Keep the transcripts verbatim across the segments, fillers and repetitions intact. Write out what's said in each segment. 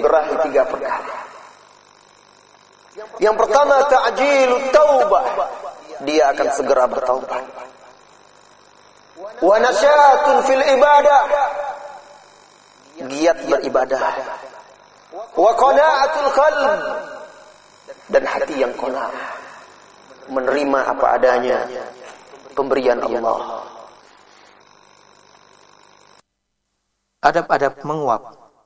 dianugerahi tiga perkara. Yang pertama, ta'jilut taubah. Dia akan segera bertaubat. Wa nasyatun fil ibadah. Giat beribadah. Wa qana'atul qalb. Dan hati yang qana', menerima apa adanya pemberian Allah. Adab-adab menguap.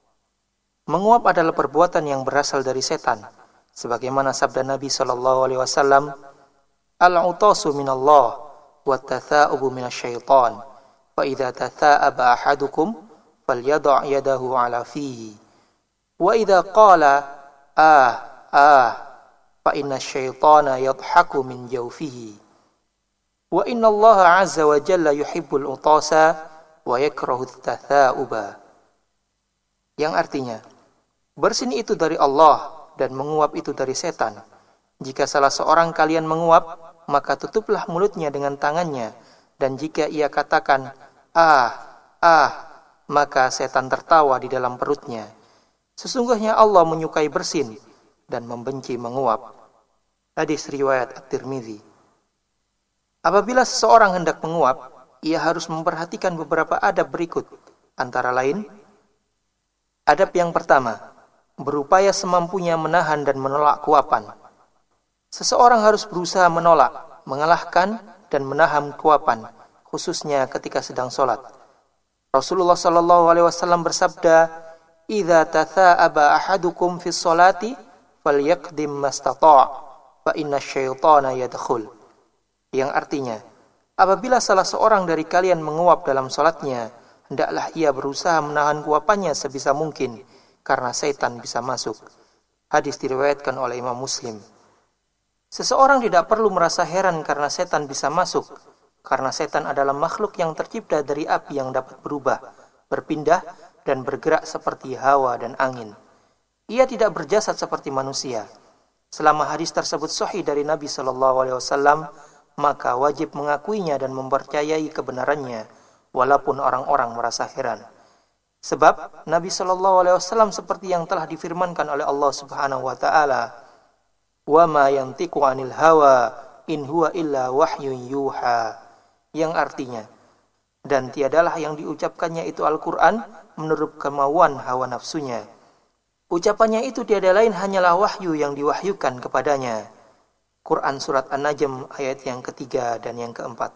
Menguap adalah perbuatan yang berasal dari setan, sebagaimana sabda Nabi sallallahu alaihi wasallam, "Al-'utasu minallah wa tatha'ubu minasyaitan. Fa idza tatha'aba ahadukum falyadha' yadahu 'ala fihi. Wa idza qala ah ah fa inna syaitana yadhaku min jawfihi. Wa inna Allah 'azza wa jalla yuhibbul 'utasa wa yakrahu at-tatha'uba." Yang artinya, bersin itu dari Allah dan menguap itu dari setan. Jika salah seorang kalian menguap, maka tutuplah mulutnya dengan tangannya, dan jika ia katakan ah ah, maka setan tertawa di dalam perutnya. Sesungguhnya Allah menyukai bersin dan membenci menguap. Hadis riwayat At-Tirmidzi. Apabila seseorang hendak menguap, ia harus memperhatikan beberapa adab berikut. Antara lain, adab yang pertama, berupaya semampunya menahan dan menolak kuapan. Seseorang harus berusaha menolak, mengalahkan, dan menahan kuapan, khususnya ketika sedang sholat. Rasulullah sallallahu alaihi wasallam bersabda, "Idza tatha'aba ahadukum fis sholati falyaqdim mastata'. Fa inna syaitana yadkhul." Yang artinya, apabila salah seorang dari kalian menguap dalam salatnya, hendaklah ia berusaha menahan kuapannya sebisa mungkin, karena setan bisa masuk. Hadis diriwayatkan oleh Imam Muslim. Seseorang tidak perlu merasa heran karena setan bisa masuk, karena setan adalah makhluk yang tercipta dari api yang dapat berubah, berpindah, dan bergerak seperti hawa dan angin. Ia tidak berjasad seperti manusia. Selama hadis tersebut sahih dari Nabi sallallahu alaihi wasallam, maka wajib mengakuinya dan mempercayai kebenarannya, walaupun orang-orang merasa heran. Sebab Nabi sallallahu alaihi wasallam seperti yang telah difirmankan oleh Allah Subhanahu wa taala, "Wa ma yantiqu 'anil hawa in huwa illa wahyun yuha." Yang artinya, dan tiadalah yang diucapkannya itu Al-Qur'an menurut kemauan hawa nafsunya. Ucapannya itu tiada lain hanyalah wahyu yang diwahyukan kepadanya. Quran Surat An-Najm ayat yang ketiga dan yang keempat.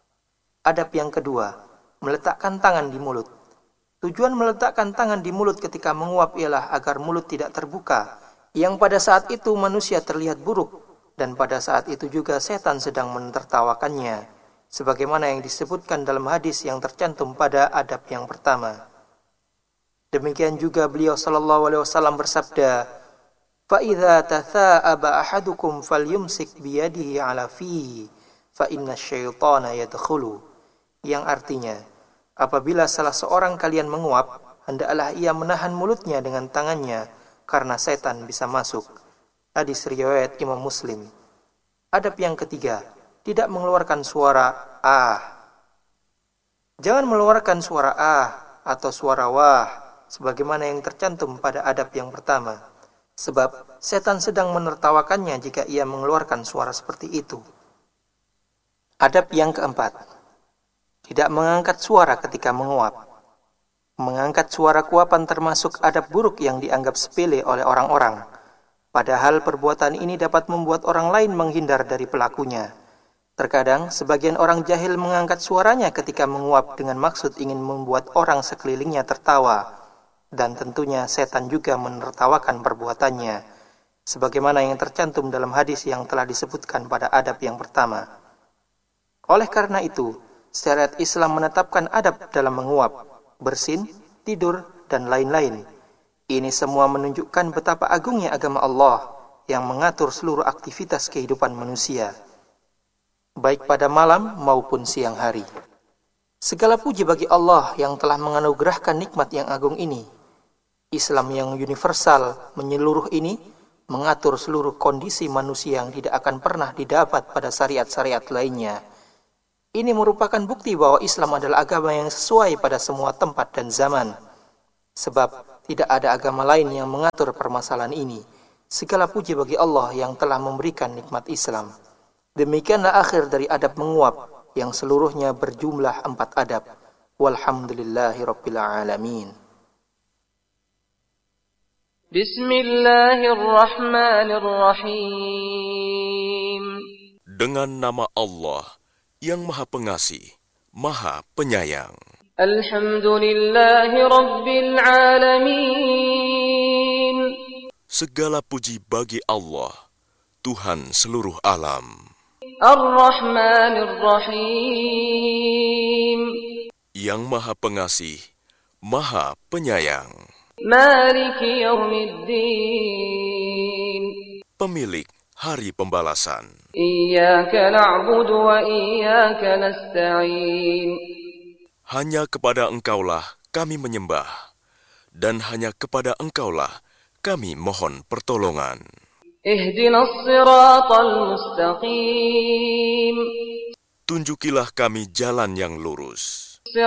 Adab yang kedua, meletakkan tangan di mulut. Tujuan meletakkan tangan di mulut ketika menguap ialah agar mulut tidak terbuka, yang pada saat itu manusia terlihat buruk, dan pada saat itu juga setan sedang menertawakannya, sebagaimana yang disebutkan dalam hadis yang tercantum pada adab yang pertama. Demikian juga beliau sallallahu alaihi wasallam bersabda, "Fa idza tatha'aba ahadukum falyumsik biyadihi 'ala fihi, fa inna syaitana yadkhulu." Yang artinya, apabila salah seorang kalian menguap, hendaklah ia menahan mulutnya dengan tangannya, karena setan bisa masuk. Hadis riwayat Imam Muslim. Adab yang ketiga, tidak mengeluarkan suara ah. Jangan mengeluarkan suara ah atau suara wah, sebagaimana yang tercantum pada adab yang pertama. Sebab setan sedang menertawakannya jika ia mengeluarkan suara seperti itu. Adab yang keempat, tidak mengangkat suara ketika menguap. Mengangkat suara kuapan termasuk adab buruk yang dianggap sepele oleh orang-orang. Padahal perbuatan ini dapat membuat orang lain menghindar dari pelakunya. Terkadang sebagian orang jahil mengangkat suaranya ketika menguap dengan maksud ingin membuat orang sekelilingnya tertawa. Dan tentunya setan juga menertawakan perbuatannya, sebagaimana yang tercantum dalam hadis yang telah disebutkan pada adab yang pertama. Oleh karena itu, syariat Islam menetapkan adab dalam menguap, bersin, tidur, dan lain-lain. Ini semua menunjukkan betapa agungnya agama Allah yang mengatur seluruh aktivitas kehidupan manusia, baik pada malam maupun siang hari. Segala puji bagi Allah yang telah menganugerahkan nikmat yang agung ini. Islam yang universal menyeluruh ini mengatur seluruh kondisi manusia yang tidak akan pernah didapat pada syariat-syariat lainnya. Ini merupakan bukti bahwa Islam adalah agama yang sesuai pada semua tempat dan zaman. Sebab Tidak ada agama lain yang mengatur permasalahan ini. Segala puji bagi Allah yang telah memberikan nikmat Islam. Demikianlah akhir dari adab menguap yang seluruhnya berjumlah empat adab. Walhamdulillahi Rabbil Alamin. Bismillahirrahmanirrahim. Dengan nama Allah yang Maha Pengasih, Maha Penyayang. Alhamdulillahi Rabbil Alamin. Segala puji bagi Allah, Tuhan seluruh alam. Ar-Rahmanir-Rahim. Yang Maha Pengasih, Maha Penyayang. Maliki Yaumiddin. Pemilik Hari Pembalasan. Iyyaka na'budu wa iyyaka nasta'in. Hanya kepada Engkaulah kami menyembah, dan hanya kepada Engkaulah kami mohon pertolongan. Ihdinas siratal mustaqim. Tunjukilah kami jalan yang lurus.